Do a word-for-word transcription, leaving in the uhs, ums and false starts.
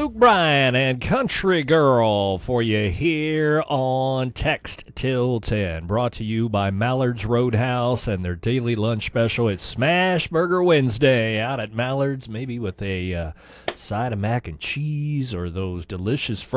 Luke Bryan and Country Girl for you here on Text Till ten. Brought to you by Mallard's Roadhouse and their daily lunch special. It's Smash Burger Wednesday out at Mallard's, maybe with a uh, side of mac and cheese or those delicious fries.